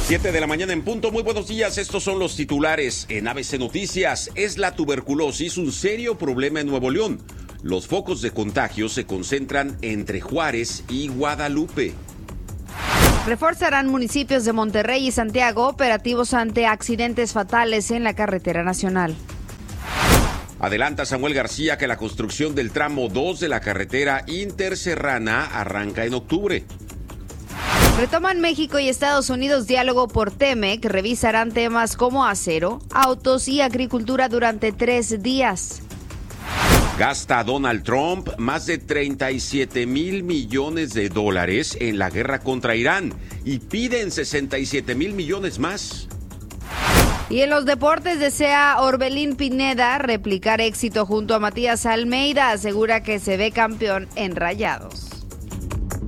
7 de la mañana en punto. Muy buenos días. Estos son los titulares en ABC Noticias. ¿Es la tuberculosis un serio problema en Nuevo León? Los focos de contagio se concentran entre Juárez y Guadalupe. Reforzarán municipios de Monterrey y Santiago operativos ante accidentes fatales en la carretera nacional. Adelanta Samuel García que la construcción del tramo 2 de la carretera interserrana arranca en octubre. Retoman México y Estados Unidos diálogo por TEMEC, que revisarán temas como acero, autos y agricultura durante 3 días. Gasta Donald Trump más de 37 mil millones de dólares en la guerra contra Irán y piden 67 mil millones más. Y en los deportes desea Orbelín Pineda replicar éxito junto a Matías Almeida, asegura que se ve campeón en Rayados.